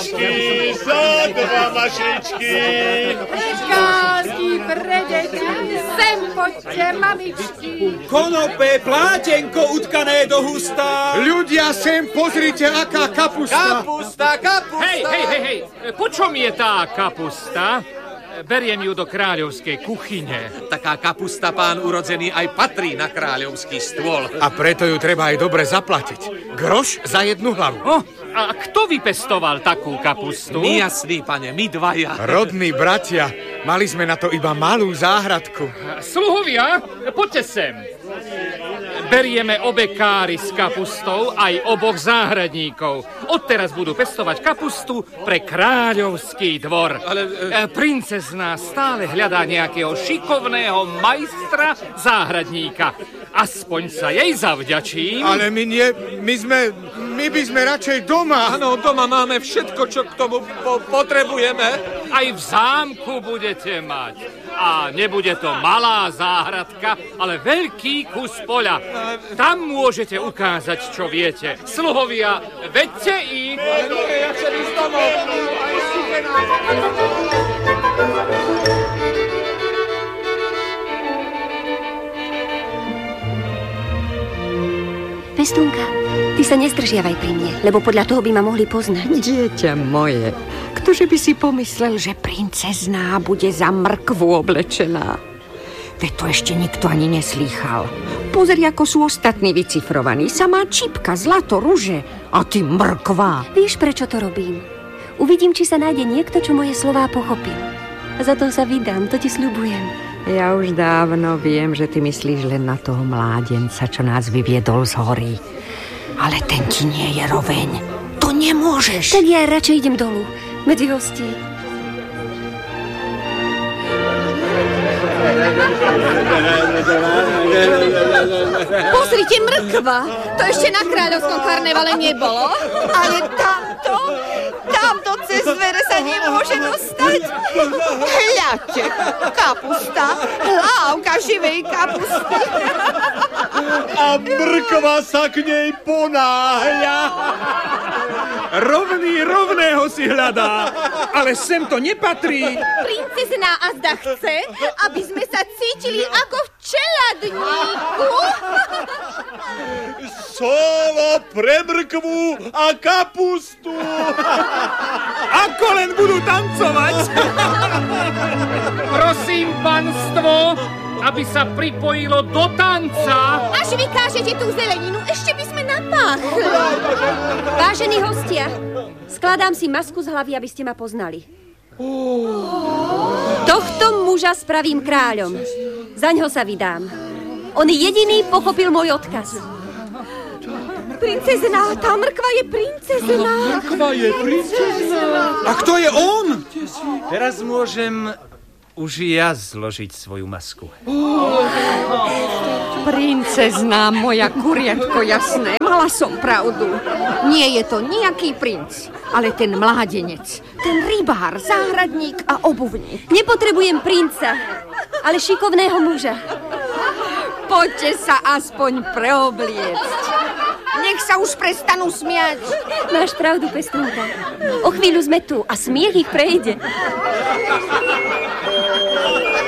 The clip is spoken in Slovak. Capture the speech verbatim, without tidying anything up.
mašličky, za dva mašličky. Čekáky pre deti, sem poďte, mamičky. Konope, plátenko utkané do husta. Ľudia, sem pozrite, aká kapusta. Kapusta, kapusta. Hej, hej, hej, hej, po čom je tá kapusta? Beriem ju do kráľovskej kuchyne. Taká kapusta, pán urodzený, aj patrí na kráľovský stôl. A preto ju treba aj dobre zaplatiť. Groš za jednu hlavu. Oh, a kto vypestoval takú kapustu? My jasný, pane, my dvaja. Rodní bratia, mali sme na to iba malú záhradku. Sluhovia, poďte sem. Berieme obe káry s kapustou, aj oboch záhradníkov. Odteraz budú pestovať kapustu pre kráľovský dvor. Ale... E... Princezná stále hľadá nejakého šikovného majstra záhradníka. Aspoň sa jej zavďačím. Ale my nie, my sme, my by sme radšej doma. Áno, doma máme všetko, čo k tomu po- potrebujeme. Aj v zámku budete mať. A nebude to malá záhradka, ale veľký kus poľa. Tam môžete ukázať, čo viete. Sluhovia, veďte ich. Nie, ja chcem ísť domov. Pestúnka, ty sa nezdržiavaj pri mne, lebo podľa toho by ma mohli poznať. Dieťa moje, ktože by si pomyslel, že princezná bude za mrkvu oblečená? Veď to ešte nikto ani neslýchal. Pozri, ako sú ostatní vycifrovaní. Samá čipka, zlato, ruže a ty mrkva. Víš, prečo to robím? Uvidím, či sa nájde niekto, čo moje slová pochopil. A za to sa vydám, to ti sľubujem. Ja už dávno viem, že ty myslíš len na toho mládenca, čo nás vyviedol z hory. Ale ten ti nie je roveň. To nemôžeš. Tak ja radšej idem dolu, medzi hostí. Pozrite, mrkva! To ešte na kráľovskom karnevale nebolo. Ale tamto, tamto cez dvere sa nemôže dostať. Hľadte, kapusta, hlávka živej kapusty. A mrkva sa k nej ponáhľa. Rovný rovného si hľadá, ale sem to nepatrí. Princezná azda chce, aby sme sa cítili ako v čeladníku. Solo pre mrkvu a kapustu. Ako len budú tancovať. Prosím, panstvo, aby sa pripojilo do tanca. Až vykážete tú zeleninu, ešte by sme napáchli. Vážení hostia, skladám si masku z hlavy, aby ste ma poznali. Tohto muža spravím kráľom. Zaňho sa vydám. On jediný pochopil môj odkaz. Princezná, tá mrkva je princezná. Mrkva je princezná. A kto je on? Teraz môžem už ja zložiť svoju masku. Princezná moja kuriatko jasné, mala som pravdu. Nie je to nejaký princ, ale ten mládenec, ten rybár, záhradník a obuvník. Nepotrebujem princa, ale šikovného muža. Poďte sa aspoň preobliecť. Nech sa už prestanú smiať. Máš pravdu, pestúnka. O chvíľu sme tu a smiech ich prejde.